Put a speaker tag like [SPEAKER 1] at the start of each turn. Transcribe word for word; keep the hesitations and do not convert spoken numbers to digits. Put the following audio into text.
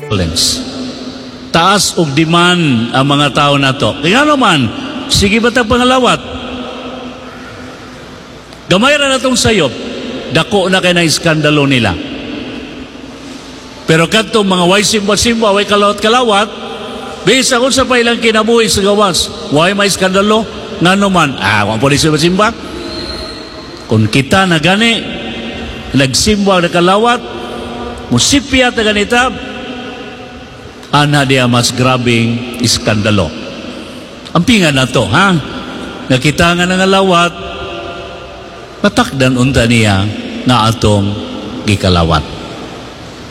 [SPEAKER 1] violence. Taas og demand ang mga tao nato. Kaya naman, sige ba tag pangalawat? Gamay ra natong sayop, dako na kay na iskandalo nila. Pero kadto mga way simba-simba, way kalawat-kalawat, bisa kung sa pailang kinabuhi sa gawas, way may iskandalo, nga naman, ah, kung po simba-simba, kung kita na gani, nagsimba na kalawat, musipya na ganita, ana dia mas grabing iskandalo. Ang pinga na to, ha? Nakita nga nga lawat, patakdan unta niya nga atong gikalawat.